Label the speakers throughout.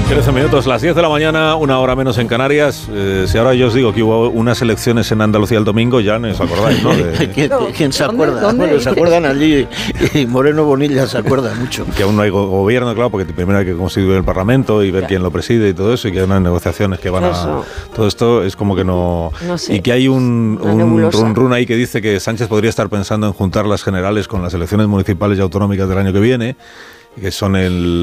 Speaker 1: 13 minutos, las 10 de la mañana, una hora menos en Canarias. Si ahora yo os digo que hubo unas elecciones en Andalucía el domingo, ya no os acordáis, ¿no?
Speaker 2: ¿Quién se acuerda? ¿Dónde? Bueno, se acuerdan allí, y Moreno Bonilla se acuerda mucho.
Speaker 1: Que aún no hay gobierno, claro, porque primero hay que constituir el Parlamento y ver quién lo preside y todo eso, y que hay unas negociaciones que van a... Todo esto es como que no sé. Y que hay un run ahí que dice que Sánchez podría estar pensando en juntar las generales con las elecciones municipales y autonómicas del año que viene, que son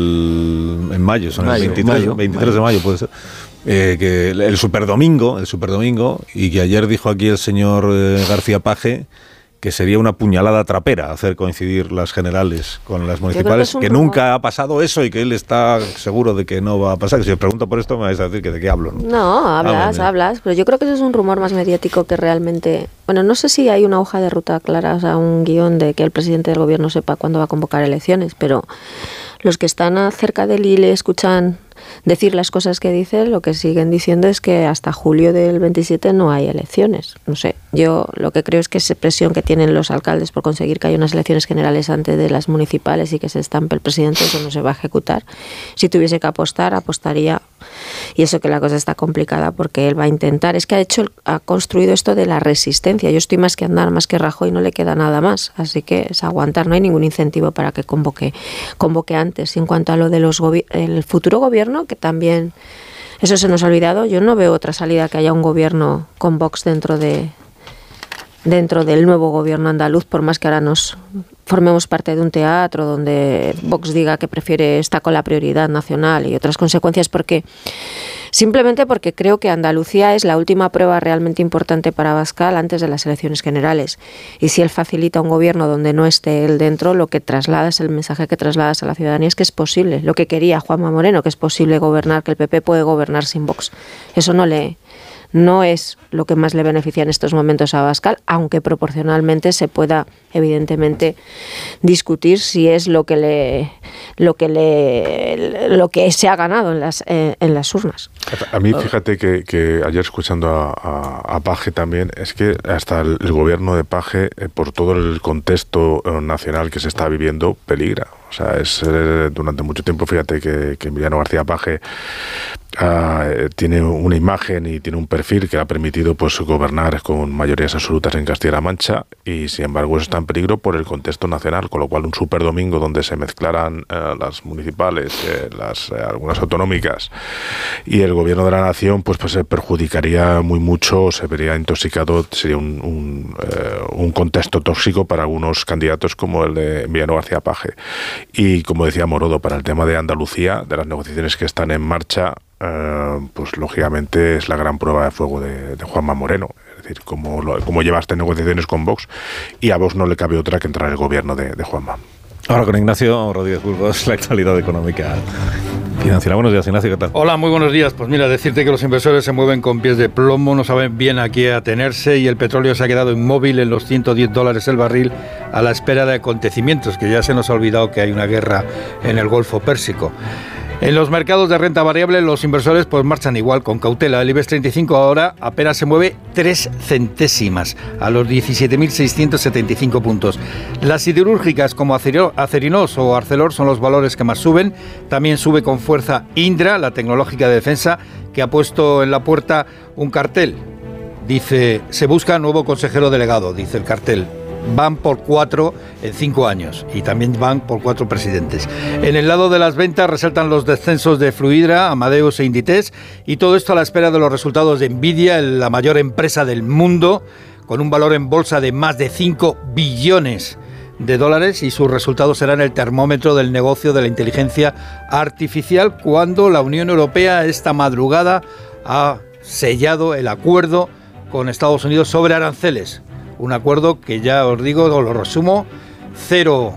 Speaker 1: en mayo, son el 23 de mayo, puede ser, que el superdomingo, y que ayer dijo aquí el señor García Page que sería una puñalada trapera hacer coincidir las generales con las municipales, que nunca ha pasado eso y que él está seguro de que no va a pasar. Si os pregunto por esto me vais a decir que de qué hablo, ¿no?
Speaker 3: No, hablas, pero yo creo que eso es un rumor más mediático que realmente... Bueno, no sé si hay una hoja de ruta clara, o sea, un guión de que el presidente del gobierno sepa cuándo va a convocar elecciones, pero los que están cerca de él y le escuchan decir las cosas que dice, lo que siguen diciendo es que hasta julio del 27 no hay elecciones. No sé, yo lo que creo es que esa presión que tienen los alcaldes por conseguir que haya unas elecciones generales antes de las municipales y que se estampe el presidente, eso no se va a ejecutar. Si tuviese que apostar, apostaría. Y eso que la cosa está complicada porque él va a intentar, es que ha construido esto de la resistencia. Yo estoy más que andar, más que Rajoy, no le queda nada más, así que es aguantar, no hay ningún incentivo para que convoque antes. Y en cuanto a lo de el futuro gobierno, que también eso se nos ha olvidado, yo no veo otra salida que haya un gobierno con Vox dentro del nuevo gobierno andaluz, por más que ahora nos formemos parte de un teatro donde Vox diga que está con la prioridad nacional y otras consecuencias, simplemente porque creo que Andalucía es la última prueba realmente importante para Abascal antes de las elecciones generales. Y si él facilita un gobierno donde no esté él dentro, lo que trasladas, el mensaje que trasladas a la ciudadanía es que es posible. Lo que quería Juanma Moreno, que es posible gobernar, que el PP puede gobernar sin Vox. Eso no es lo que más le beneficia en estos momentos a Abascal, aunque proporcionalmente se pueda, evidentemente, discutir si es lo que se ha ganado en las urnas.
Speaker 4: A mí, fíjate que ayer escuchando a Page también, es que hasta el gobierno de Page, por todo el contexto nacional que se está viviendo, peligra. O sea, durante mucho tiempo, fíjate que Emiliano García Page tiene una imagen y tiene un perfil que ha permitido pues gobernar con mayorías absolutas en Castilla-La Mancha, y sin embargo eso está en peligro por el contexto nacional, con lo cual un superdomingo donde se mezclaran las municipales, algunas autonómicas y el gobierno de la nación, pues se perjudicaría muy mucho, se vería intoxicado, sería un contexto tóxico para algunos candidatos como el de Emiliano García Page. Y como decía Morodo, para el tema de Andalucía, de las negociaciones que están en marcha, pues lógicamente es la gran prueba de fuego de Juanma Moreno. Es decir, cómo lleva estas negociaciones con Vox, y a Vox no le cabe otra que entrar en el gobierno de Juanma.
Speaker 1: Ahora con Ignacio Rodríguez Burgos, la actualidad económica financiera. Buenos días, Ignacio, ¿qué tal?
Speaker 5: Hola, muy buenos días. Pues mira, decirte que los inversores se mueven con pies de plomo, no saben bien a qué atenerse, y el petróleo se ha quedado inmóvil en los $110 el barril a la espera de acontecimientos, que ya se nos ha olvidado que hay una guerra en el Golfo Pérsico. En los mercados de renta variable los inversores pues marchan igual, con cautela. El IBEX 35 ahora apenas se mueve 3 centésimas a los 17.675 puntos. Las siderúrgicas como Acerinos o Arcelor son los valores que más suben. También sube con fuerza Indra, la tecnológica de defensa, que ha puesto en la puerta un cartel. Dice, se busca nuevo consejero delegado, dice el cartel. Van por 4 en 5 años, y también van por 4 presidentes. En el lado de las ventas resaltan los descensos de Fluidra, Amadeus e Inditex, y todo esto a la espera de los resultados de Nvidia, la mayor empresa del mundo, con un valor en bolsa de más de 5 billones de dólares, y sus resultados serán el termómetro del negocio de la inteligencia artificial, cuando la Unión Europea esta madrugada ha sellado el acuerdo con Estados Unidos sobre aranceles. Un acuerdo que ya os digo, os lo resumo, 0%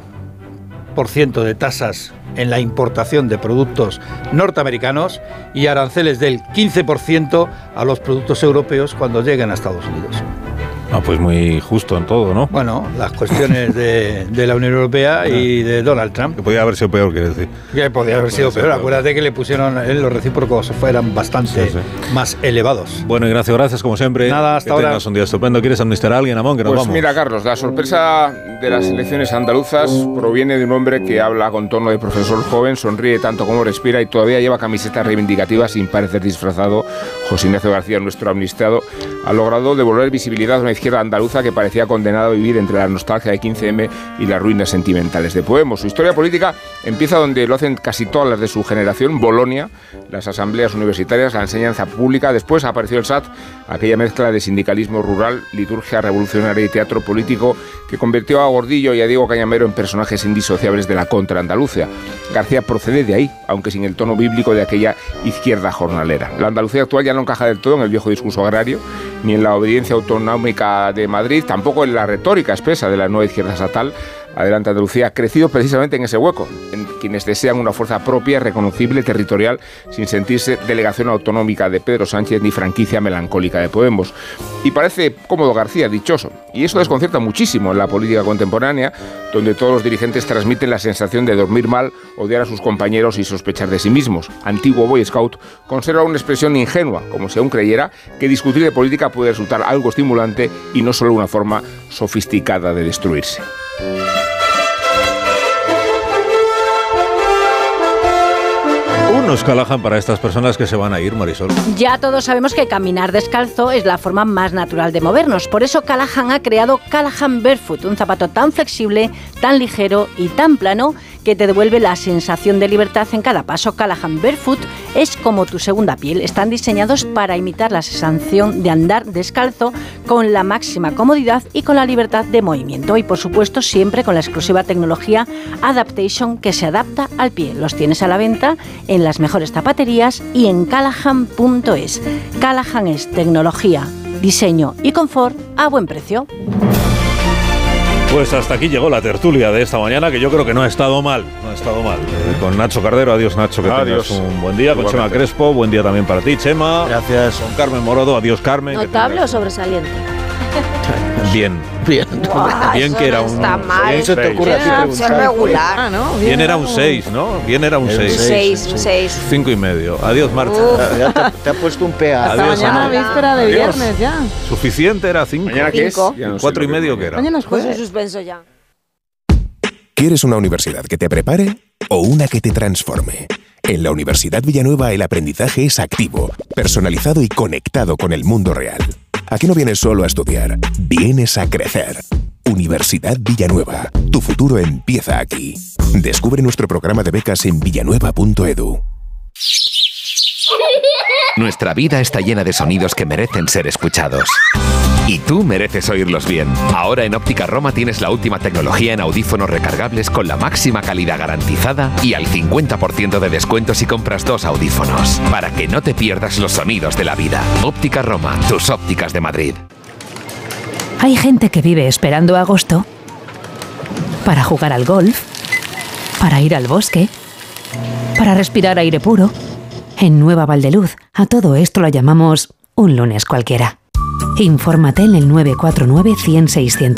Speaker 5: de tasas en la importación de productos norteamericanos y aranceles del 15% a los productos europeos cuando lleguen a Estados Unidos.
Speaker 1: Pues muy justo en todo, ¿no?
Speaker 5: Bueno, las cuestiones de la Unión Europea y de Donald Trump.
Speaker 1: Que podía haber sido peor, quiero decir.
Speaker 5: Que podía haber sido peor. Acuérdate que le pusieron los recíprocos fueran bastante más elevados.
Speaker 1: Bueno, Ignacio, gracias como siempre.
Speaker 5: Nada, hasta ahora.
Speaker 1: Que tengas un día estupendo. ¿Quieres amnistiar a alguien, Amón? Que nos vamos.
Speaker 6: Mira, Carlos, la sorpresa de las elecciones andaluzas proviene de un hombre que habla con tono de profesor joven, sonríe tanto como respira y todavía lleva camisetas reivindicativas sin parecer disfrazado. José Ignacio García, nuestro amnistiado, ha logrado devolver visibilidad a una izquierda andaluza que parecía condenada a vivir entre la nostalgia de 15M y las ruinas sentimentales de Podemos. Su historia política empieza donde lo hacen casi todas las de su generación: Bolonia, las asambleas universitarias, la enseñanza pública. Después apareció el SAT, aquella mezcla de sindicalismo rural, liturgia revolucionaria y teatro político que convirtió a Gordillo y a Diego Cañamero en personajes indisociables de la contra-Andalucía. García procede de ahí, aunque sin el tono bíblico de aquella izquierda jornalera. La Andalucía actual ya no encaja del todo en el viejo discurso agrario, ni en la obediencia autonómica de Madrid, tampoco en la retórica espesa de la nueva izquierda estatal. Adelante Andalucía ha crecido precisamente en ese hueco, en quienes desean una fuerza propia, reconocible, territorial, sin sentirse delegación autonómica de Pedro Sánchez ni franquicia melancólica de Podemos. Y parece cómodo García, dichoso. Y eso desconcierta muchísimo en la política contemporánea, donde todos los dirigentes transmiten la sensación de dormir mal, odiar a sus compañeros y sospechar de sí mismos. Antiguo Boy Scout conserva una expresión ingenua, como si aún creyera que discutir de política puede resultar algo estimulante y no solo una forma sofisticada de destruirse.
Speaker 1: Unos Callahan para estas personas que se van a ir, Marisol.
Speaker 7: Ya todos sabemos que caminar descalzo es la forma más natural de movernos. Por eso Callahan ha creado Callahan Barefoot, un zapato tan flexible, tan ligero y tan plano que te devuelve la sensación de libertad en cada paso. Callahan Barefoot es como tu segunda piel. Están diseñados para imitar la sensación de andar descalzo con la máxima comodidad y con la libertad de movimiento. Y por supuesto siempre con la exclusiva tecnología Adaptation que se adapta al pie. Los tienes a la venta en las mejores zapaterías y en Callahan.es. Callahan es tecnología, diseño y confort a buen precio.
Speaker 1: Pues hasta aquí llegó la tertulia de esta mañana, que yo creo que no ha estado mal. Con Nacho Cardero, adiós Nacho, que tengas un buen día. Con Chema Crespo, buen día también para ti, Chema.
Speaker 2: Gracias.
Speaker 1: Con Carmen Morodo, adiós Carmen.
Speaker 3: ¿Notable o sobresaliente?
Speaker 1: Bien.
Speaker 3: Wow,
Speaker 1: bien que era un...
Speaker 3: Está mal.
Speaker 2: Eso te ocurre a ti preguntar.
Speaker 3: Regular, ¿no?
Speaker 1: Bien era un 6, ¿no? Bien era un 6.
Speaker 3: Un 6.
Speaker 1: 5,5. Adiós, Marta.
Speaker 2: Ya te ha puesto un PA.
Speaker 1: Adiós,
Speaker 8: mañana, víspera de viernes ya.
Speaker 1: Suficiente era 5.
Speaker 6: ¿Mañana qué es?
Speaker 1: 4,5 que era.
Speaker 8: Mañana es
Speaker 3: Pues
Speaker 8: jueves.
Speaker 3: un suspenso ya.
Speaker 9: ¿Quieres una universidad que te prepare o una que te transforme? En la Universidad Villanueva el aprendizaje es activo, personalizado y conectado con el mundo real. Aquí no vienes solo a estudiar, vienes a crecer. Universidad Villanueva, tu futuro empieza aquí. Descubre nuestro programa de becas en villanueva.edu.
Speaker 10: Nuestra vida está llena de sonidos que merecen ser escuchados. Y tú mereces oírlos bien. Ahora en Óptica Roma tienes la última tecnología en audífonos recargables con la máxima calidad garantizada y al 50% de descuento si compras 2 audífonos. Para que no te pierdas los sonidos de la vida. Óptica Roma, tus ópticas de Madrid.
Speaker 11: Hay gente que vive esperando agosto para jugar al golf, para ir al bosque, para respirar aire puro. En Nueva Valdeluz, a todo esto lo llamamos un lunes cualquiera. Infórmate en el 949 100 600.